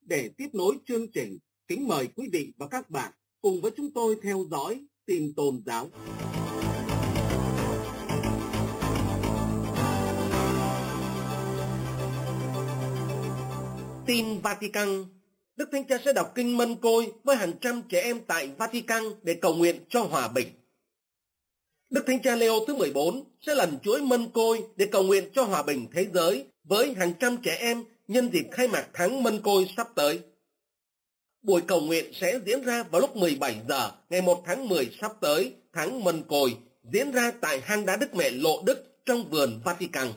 Để tiếp nối chương trình, kính mời quý vị và các bạn cùng với chúng tôi theo dõi tin tôn giáo. Tin Vatican. Đức Thánh Cha sẽ đọc kinh Mân Côi với hàng trăm trẻ em tại Vatican để cầu nguyện cho hòa bình. Đức Thánh Cha Leo thứ 14 sẽ lần chuỗi Mân Côi để cầu nguyện cho hòa bình thế giới với hàng trăm trẻ em nhân dịp khai mạc tháng Mân Côi sắp tới. Buổi cầu nguyện sẽ diễn ra vào lúc 17 giờ ngày 1 tháng 10 sắp tới, tháng Mân Côi, diễn ra tại hang đá Đức Mẹ Lộ Đức trong vườn Vatican.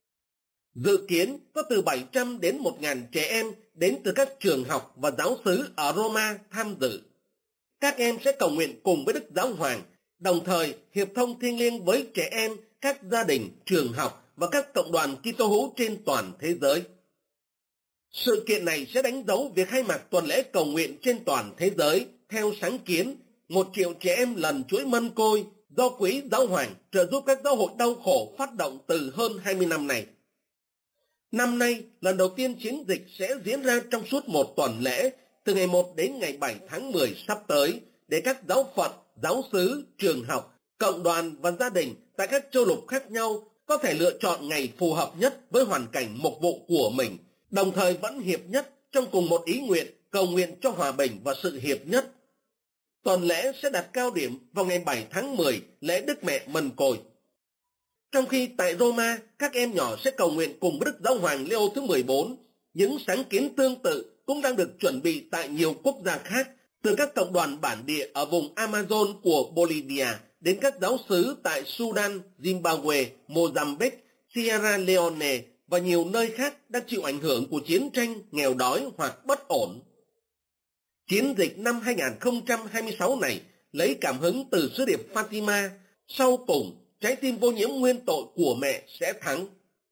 Dự kiến có từ 700 đến 1.000 trẻ em đến từ các trường học và giáo xứ ở Roma tham dự. Các em sẽ cầu nguyện cùng với Đức Giáo Hoàng, đồng thời hiệp thông thiêng liêng với trẻ em, các gia đình, trường học và các cộng đoàn Kitô hữu trên toàn thế giới. Sự kiện này sẽ đánh dấu việc khai mạc tuần lễ cầu nguyện trên toàn thế giới theo sáng kiến 1 triệu trẻ em lần chuỗi Mân Côi do Quỹ Giáo Hoàng trợ giúp các giáo hội đau khổ phát động từ hơn 20 năm nay. Năm nay, lần đầu tiên chiến dịch sẽ diễn ra trong suốt một tuần lễ, từ ngày 1 đến ngày 7 tháng 10 sắp tới, để các giáo phận, giáo xứ, trường học, cộng đoàn và gia đình tại các châu lục khác nhau có thể lựa chọn ngày phù hợp nhất với hoàn cảnh mục vụ của mình, đồng thời vẫn hiệp nhất trong cùng một ý nguyện cầu nguyện cho hòa bình và sự hiệp nhất. Tuần lễ sẽ đặt cao điểm vào ngày 7 tháng 10, lễ Đức Mẹ Mân Côi. Trong khi tại Roma, các em nhỏ sẽ cầu nguyện cùng với Đức Giáo Hoàng Leo thứ 14, những sáng kiến tương tự cũng đang được chuẩn bị tại nhiều quốc gia khác, từ các cộng đoàn bản địa ở vùng Amazon của Bolivia đến các giáo xứ tại Sudan, Zimbabwe, Mozambique, Sierra Leone và nhiều nơi khác đang chịu ảnh hưởng của chiến tranh, nghèo đói hoặc bất ổn. Chiến dịch năm 2026 này lấy cảm hứng từ sứ điệp Fatima, sau cùng trái tim vô nhiễm nguyên tội của mẹ sẽ thắng.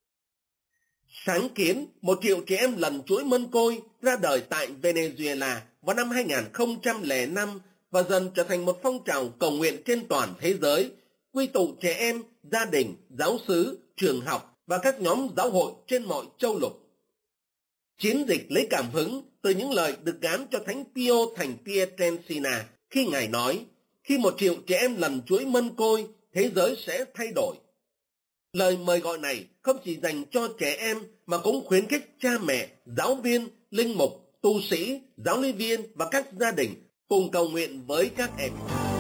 Sáng kiến 1 triệu trẻ em lần chuỗi Mân Côi ra đời tại Venezuela vào năm 2005 và dần trở thành một phong trào cầu nguyện trên toàn thế giới, quy tụ trẻ em, gia đình, giáo xứ, trường học và các nhóm giáo hội trên mọi châu lục. Chiến dịch lấy cảm hứng từ những lời được gán cho Thánh Pio thành Pietrelcina khi Ngài nói, khi 1 triệu trẻ em lần chuỗi Mân Côi, thế giới sẽ thay đổi. Lời mời gọi này không chỉ dành cho trẻ em mà cũng khuyến khích cha mẹ, giáo viên, linh mục, tu sĩ, giáo lý viên và các gia đình cùng cầu nguyện với các em.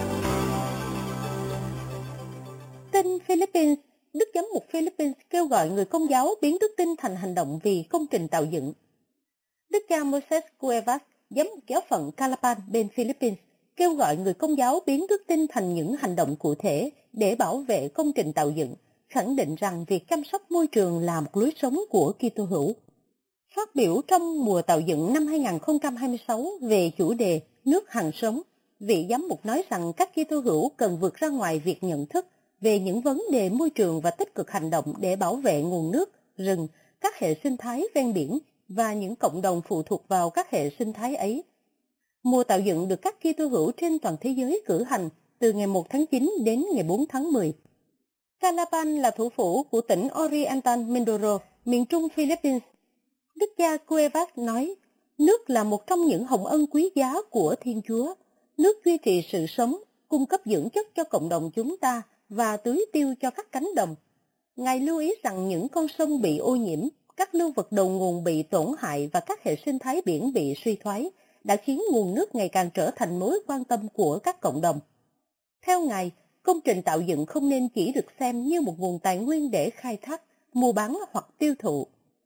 Tin Philippines. Đức Giám mục Philippines kêu gọi người Công giáo biến đức tin thành hành động vì công trình tạo dựng. Đức cha Moses Cuevas, giám mục giáo phận Calapan bên Philippines, kêu gọi người Công giáo biến đức tin thành những hành động cụ thể để bảo vệ công trình tạo dựng, khẳng định rằng việc chăm sóc môi trường là một lối sống của Kitô hữu. Phát biểu trong mùa tạo dựng năm 2026 về chủ đề nước hằng sống, vị giám mục nói rằng các Kitô hữu cần vượt ra ngoài việc nhận thức về những vấn đề môi trường và tích cực hành động để bảo vệ nguồn nước, rừng, các hệ sinh thái ven biển và những cộng đồng phụ thuộc vào các hệ sinh thái ấy. Mùa tạo dựng được các Kitô hữu trên toàn thế giới cử hành từ ngày 1 tháng 9 đến ngày 4 tháng 10. Calapan là thủ phủ của tỉnh Oriental Mindoro, miền trung Philippines. Đức cha Cuevas nói, nước là một trong những hồng ân quý giá của Thiên Chúa. Nước duy trì sự sống, cung cấp dưỡng chất cho cộng đồng chúng ta và tưới tiêu cho các cánh đồng. Ngài lưu ý rằng những con sông bị ô nhiễm, các lưu vật đầu nguồn bị tổn hại và các hệ sinh thái biển bị suy thoái đã khiến nguồn nước ngày càng trở thành mối quan tâm của các cộng đồng. Theo Ngài, công trình tạo dựng không nên chỉ được xem như một nguồn tài nguyên để khai thác, mua bán hoặc tiêu thụ.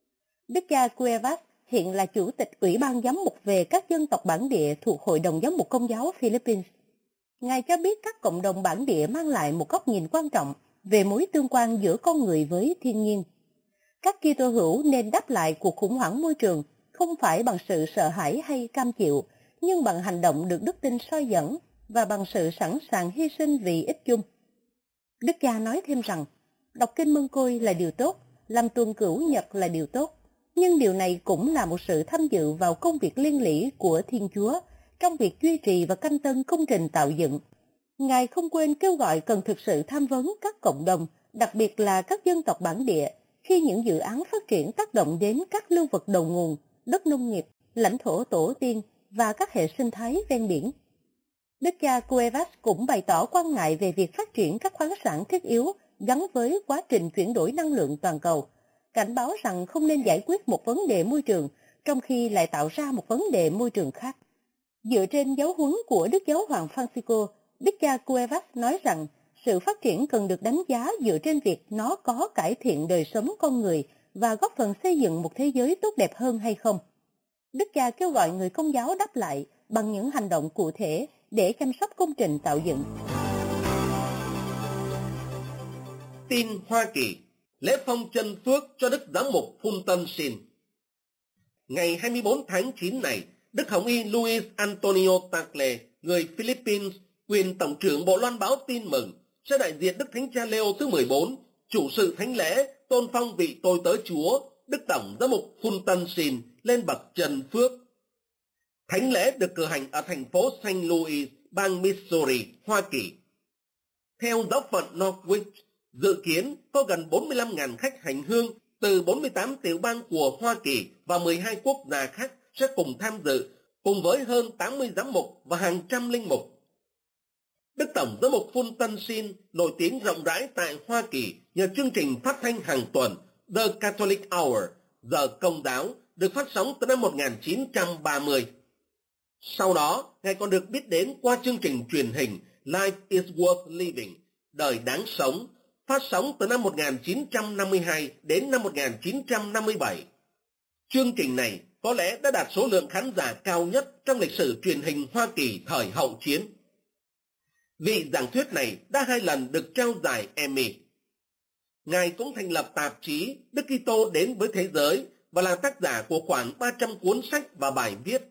Đức cha Cuevas hiện là chủ tịch Ủy ban Giám mục về các dân tộc bản địa thuộc Hội đồng Giám mục Công giáo Philippines. Ngài cho biết các cộng đồng bản địa mang lại một góc nhìn quan trọng về mối tương quan giữa con người với thiên nhiên. Các Kitô hữu nên đáp lại cuộc khủng hoảng môi trường không phải bằng sự sợ hãi hay cam chịu, nhưng bằng hành động được đức tin soi dẫn và bằng sự sẵn sàng hy sinh vì ích chung. Đức cha nói thêm rằng, đọc kinh Mân Côi là điều tốt, làm tuần cửu nhật là điều tốt, nhưng điều này cũng là một sự tham dự vào công việc liên lỉ của Thiên Chúa trong việc duy trì và canh tân công trình tạo dựng. Ngài không quên kêu gọi cần thực sự tham vấn các cộng đồng, đặc biệt là các dân tộc bản địa, khi những dự án phát triển tác động đến các lưu vật đầu nguồn, đất nông nghiệp, lãnh thổ tổ tiên và các hệ sinh thái ven biển. Đức cha Cuevas cũng bày tỏ quan ngại về việc phát triển các khoáng sản thiết yếu gắn với quá trình chuyển đổi năng lượng toàn cầu, cảnh báo rằng không nên giải quyết một vấn đề môi trường trong khi lại tạo ra một vấn đề môi trường khác. Dựa trên giáo huấn của Đức Giáo hoàng Francisco, Đức cha Cuevas nói rằng sự phát triển cần được đánh giá dựa trên việc nó có cải thiện đời sống con người và góp phần xây dựng một thế giới tốt đẹp hơn hay không. Đức cha kêu gọi người Công giáo đáp lại bằng những hành động cụ thể để chăm sóc công trình tạo dựng. Tin Hoa Kỳ, lễ phong chân phước cho Đức Giám mục Fulton Sheen. Ngày 24 tháng 9 này, Đức Hồng y Luis Antonio Tagle, người Philippines, quyền Tổng trưởng Bộ Loan báo tin mừng, sẽ đại diện Đức Thánh Cha Leo thứ 14, chủ sự thánh lễ tôn phong vị tôi tớ Chúa, Đức Tổng Giám mục Fulton Sheen lên bậc chân phước. Thánh lễ được cử hành ở thành phố St. Louis, bang Missouri, Hoa Kỳ. Theo giáo phận Northwich, dự kiến có gần 45.000 khách hành hương từ 48 tiểu bang của Hoa Kỳ và 12 quốc gia khác sẽ cùng tham dự, cùng với hơn 80 giám mục và hàng trăm linh mục. Đức Tổng Giám mục Fulton Sheen nổi tiếng rộng rãi tại Hoa Kỳ nhờ chương trình phát thanh hàng tuần The Catholic Hour, giờ Công giáo, được phát sóng từ năm 1930. Sau đó, Ngài còn được biết đến qua chương trình truyền hình Life is Worth Living, đời đáng sống, phát sóng từ năm 1952 đến năm 1957. Chương trình này có lẽ đã đạt số lượng khán giả cao nhất trong lịch sử truyền hình Hoa Kỳ thời hậu chiến. Vị giảng thuyết này đã 2 lần được trao giải Emmy. Ngài cũng thành lập tạp chí Đức Kitô đến với thế giới và là tác giả của khoảng 300 cuốn sách và bài viết.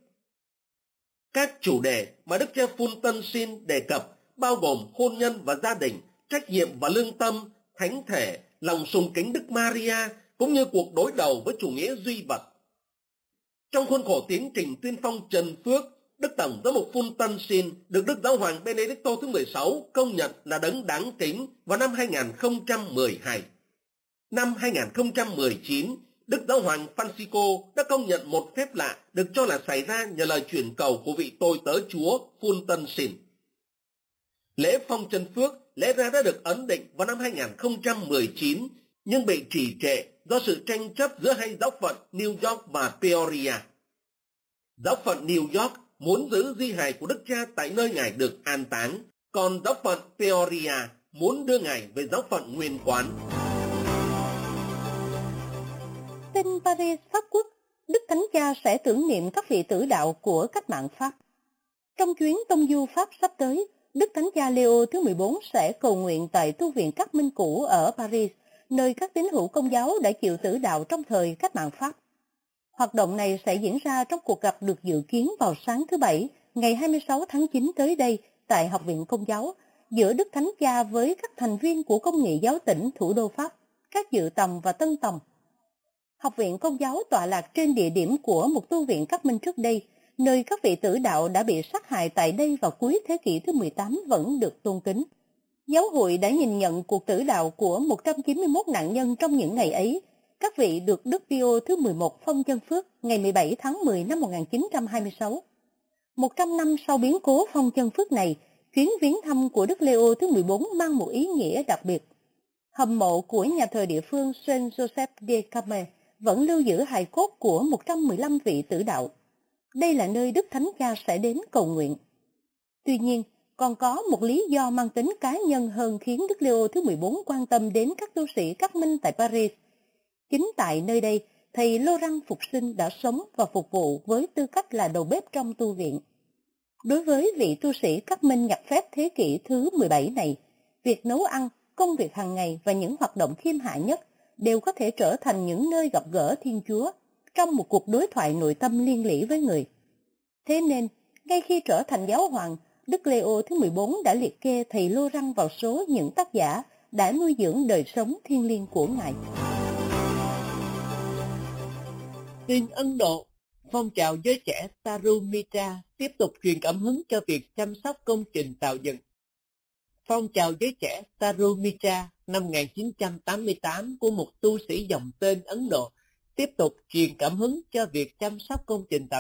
Các chủ đề mà Đức cha Fulton Sheen đề cập bao gồm hôn nhân và gia đình, trách nhiệm và lương tâm, thánh thể, lòng sùng kính Đức Maria, cũng như cuộc đối đầu với chủ nghĩa duy vật. Trong khuôn khổ tiến trình tuyên phong trần phước, Đức Tổng Giám mục Fulton Sheen được Đức Giáo hoàng Benedicto thứ 16 công nhận là đấng đáng kính vào năm 2012. Năm 2019, Đức Giáo hoàng Francisco đã công nhận một phép lạ được cho là xảy ra nhờ lời chuyển cầu của vị tôi tớ Chúa Fulton Sheen. Lễ phong chân phước lẽ ra đã được ấn định vào năm 2019 nhưng bị trì trệ do sự tranh chấp giữa hai giáo phận New York và Peoria. Giáo phận New York muốn giữ di hài của Đức Cha tại nơi Ngài được an táng, còn giáo phận Peoria muốn đưa Ngài về giáo phận nguyên quán. Tin Paris, Pháp Quốc, Đức Thánh Cha sẽ tưởng niệm các vị tử đạo của cách mạng Pháp. Trong chuyến tông du Pháp sắp tới, Đức Thánh Cha Leo thứ 14 sẽ cầu nguyện tại tu viện Các Minh cũ ở Paris, nơi các tín hữu Công giáo đã chịu tử đạo trong thời cách mạng Pháp. Hoạt động này sẽ diễn ra trong cuộc gặp được dự kiến vào sáng thứ Bảy, ngày 26 tháng 9 tới đây tại Học viện Công giáo, giữa Đức Thánh Cha với các thành viên của Công nghị giáo tỉnh thủ đô Pháp, các dự tòng và tân tòng. Học viện Công giáo tọa lạc trên địa điểm của một tu viện Các Minh trước đây, nơi các vị tử đạo đã bị sát hại tại đây vào cuối thế kỷ thứ 18 vẫn được tôn kính. Giáo hội đã nhìn nhận cuộc tử đạo của 191 nạn nhân trong những ngày ấy. Các vị được Đức Pio thứ 11 phong chân phước ngày 17 tháng 10 năm 1926. 100 năm sau biến cố phong chân phước này, chuyến viếng thăm của Đức Leo thứ 14 mang một ý nghĩa đặc biệt. Hầm mộ của nhà thờ địa phương Saint Joseph de Carme vẫn lưu giữ hài cốt của 115 vị tử đạo. Đây là nơi Đức Thánh Cha sẽ đến cầu nguyện. Tuy nhiên, còn có một lý do mang tính cá nhân hơn khiến Đức Leo thứ 14 quan tâm đến các tu sĩ Các Minh tại Paris. Chính tại nơi đây, thầy Laurent Phục Sinh đã sống và phục vụ với tư cách là đầu bếp trong tu viện. Đối với vị tu sĩ Các Minh nhập phép thế kỷ thứ 17 này, việc nấu ăn, công việc hàng ngày và những hoạt động khiêm hạ nhất đều có thể trở thành những nơi gặp gỡ Thiên Chúa trong một cuộc đối thoại nội tâm liên lỉ với người. Thế nên, ngay khi trở thành giáo hoàng, Đức Leo thứ 14 đã liệt kê thầy Laurent vào số những tác giả đã nuôi dưỡng đời sống thiêng liêng của Ngài. Tin Ấn Độ, phong trào giới trẻ Tarumitra tiếp tục truyền cảm hứng cho việc chăm sóc công trình tạo dựng. Phong trào giới trẻ Tarumitra năm 1988 của một tu sĩ dòng tên Ấn Độ tiếp tục truyền cảm hứng cho việc chăm sóc công trình tạo